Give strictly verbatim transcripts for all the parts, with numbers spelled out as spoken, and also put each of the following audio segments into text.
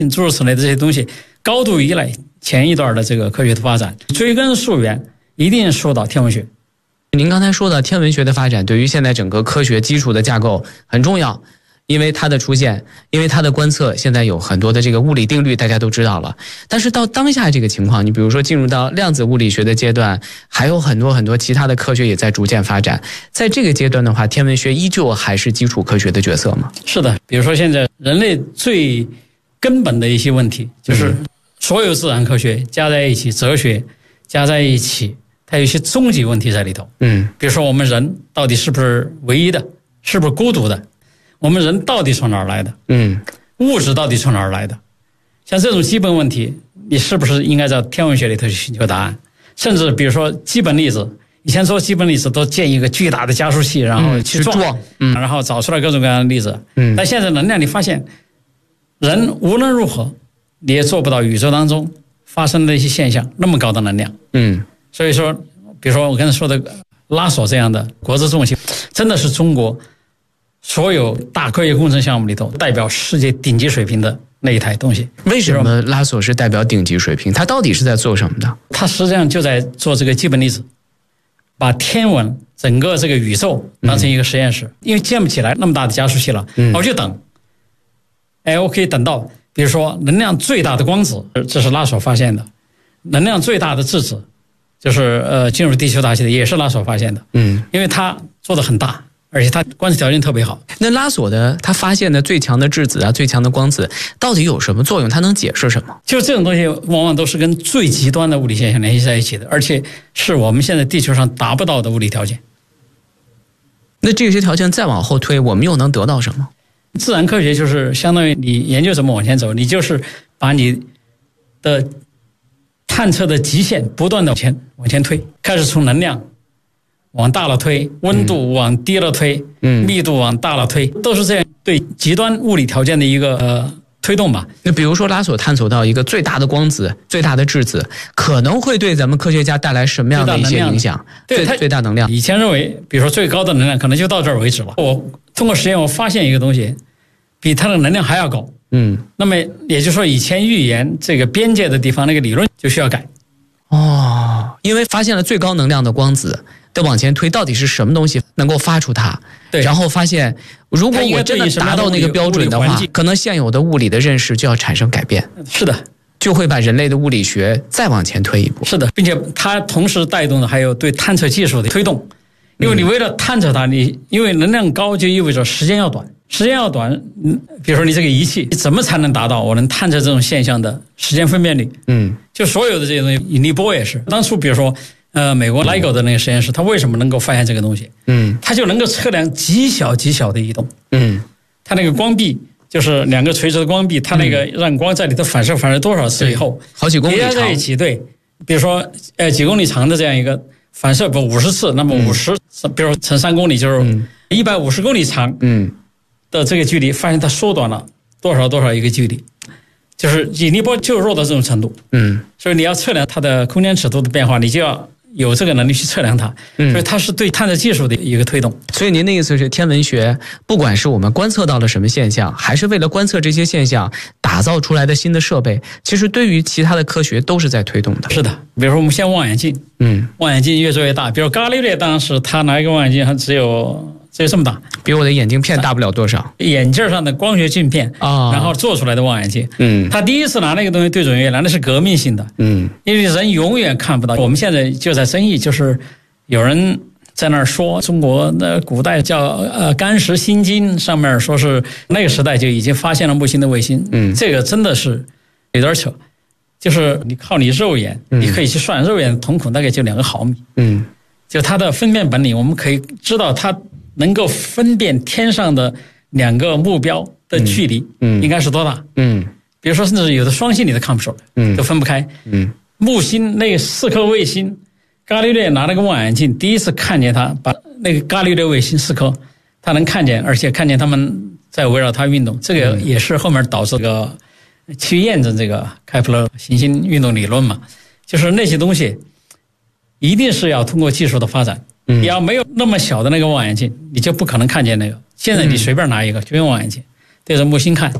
诸如此类的这些东西，高度依赖前一段的这个科学的发展。追根溯源，一定说到天文学。 您刚才说的天文学的发展对于现在整个科学基础的架构很重要，因为它的出现，因为它的观测，现在有很多的这个物理定律大家都知道了。但是到当下这个情况，你比如说进入到量子物理学的阶段，还有很多很多其他的科学也在逐渐发展。在这个阶段的话，天文学依旧还是基础科学的角色吗？ 是的，比如说现在人类最根本的一些问题，就是所有自然科学加在一起，哲学加在一起，它有一些终极问题在里头。嗯，比如说我们人到底是不是唯一的，是不是孤独的？我们人到底从哪儿来的？嗯，物质到底从哪儿来的？像这种基本问题，你是不是应该在天文学里头去寻求答案？甚至比如说基本粒子，以前说基本粒子都建一个巨大的加速器，然后去撞，嗯，然后找出来各种各样的粒子。嗯，但现在能量你发现，人无论如何你也做不到宇宙当中发生的一些现象那么高的能量。嗯，所以说，比如说我刚才说的拉索这样的国之重器，真的是中国所有大科学工程项目里头代表世界顶级水平的那一台东西。 为什么拉索是代表顶级水平？它到底是在做什么的？ 它实际上就在做这个基本粒子，把天文整个这个宇宙当成一个实验室。嗯，因为建不起来那么大的加速器了，嗯，我就等，哎，我可以等到比如说能量最大的光子，这是拉索发现的；能量最大的质子，就是呃进入地球大气的，也是拉索发现的。嗯，因为它做得很大，而且它观测条件特别好。 那拉索的他发现的最强的质子啊，最强的光子到底有什么作用？它能解释什么？ 就这种东西往往都是跟最极端的物理现象联系在一起的，而且是我们现在地球上达不到的物理条件。 那这些条件再往后推，我们又能得到什么？ 自然科学就是相当于你研究怎么往前走，你就是把你的探测的极限不断的往前往前推，开始从能量往大了推，温度往低了推，嗯，密度往大了推，都是这样对极端物理条件的一个呃推动吧。 那比如说拉索探索到一个最大的光子、最大的质子，可能会对咱们科学家带来什么样的一些影响？ 对， 最最大能量。 以前认为，比如说最高的能量可能就到这儿为止了。我通过实验，我发现一个东西，比它的能量还要高。嗯，那么也就是说，以前预言这个边界的地方那个理论就需要改。 哦，因为发现了最高能量的光子。的往前推，到底是什么东西能够发出它？对，然后发现，如果我真的达到那个标准的话，可能现有的物理的认识就要产生改变。 是的， 就会把人类的物理学再往前推一步。 是的，并且它同时带动的还有对探测技术的推动。因为你为了探测它，你因为能量高就意味着时间要短，时间要短，嗯，比如说你这个仪器，你怎么才能达到我能探测这种现象的时间分辨率？嗯，就所有的这些东西，引力波也是。当初比如说。呃，美国 LIGO 的那个实验室，它为什么能够发现这个东西？嗯，它就能够测量极小极小的移动。嗯，它那个光壁就是两个垂直的光壁，它那个让光在里头反射反射多少次以后， 好几公里长叠在一起，对，比如说呃几公里长的这样一个反射，不五十次，那么五十、嗯，比如说乘三公里就是一百五十公里长，嗯的这个距离，发现它缩短了多少多少一个距离。就是引力波就弱到这种程度，嗯，所以你要测量它的空间尺度的变化，你就要有这个能力去测量它，所以它是对探测技术的一个推动。 所以您的意思是，天文学不管是我们观测到了什么现象，还是为了观测这些现象打造出来的新的设备，其实对于其他的科学都是在推动的。 是的，比如说我们现在望远镜，嗯，望远镜越做越大，比如伽利略当时他拿一个望远镜，还只有只有这么大， 比我的眼镜片大不了多少。 眼镜上的光学镜片啊，然后做出来的望远镜，嗯，他第一次拿那个东西对准月亮，那是革命性的，嗯，因为人永远看不到。我们现在就在争议，就是有人在那儿说中国的古代叫呃干石心经，上面说是那个时代就已经发现了木星的卫星，嗯，这个真的是有点扯。就是你靠你肉眼，你可以去算肉眼的瞳孔大概就两个毫米，嗯，就它的分辨本领，我们可以知道它能够分辨天上的两个目标的距离，嗯，应该是多大，嗯，比如说甚至有的双星你都看不出来，嗯，都分不开，嗯，木星那四颗卫星，伽利略拿那个望远镜第一次看见它，把那个伽利略卫星四颗，他能看见，而且看见他们在围绕它运动，这个也是后面导致这个去验证这个开普勒行星运动理论嘛，就是那些东西一定是要通过技术的发展。你要没有那么小的那个望远镜，你就不可能看见那个。现在你随便拿一个，就用望远镜对着木星看，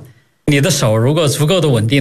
你的手如果足够的稳定。